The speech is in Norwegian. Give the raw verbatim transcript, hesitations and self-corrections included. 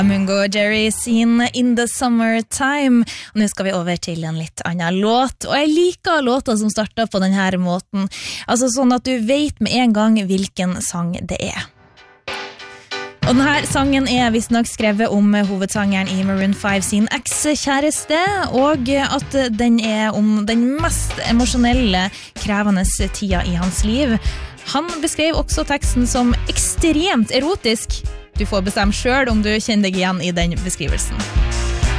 Mungo og Jerry sin In the Summertime. Og nå skal vi over til en litt annen låt. Og jeg liker låter som starter på denne måten. Altså sånn at du vet med en gang hvilken sang det er. Og denne sangen er visst nok skrevet om hovedsangeren i Maroon five sin eks-kjæreste, og at den er om den mest emosjonelle, krevende tida i hans liv. Han beskrev også teksten som ekstremt erotisk. Du får bestemme selv om du kjenner deg igjen i den beskrivelsen.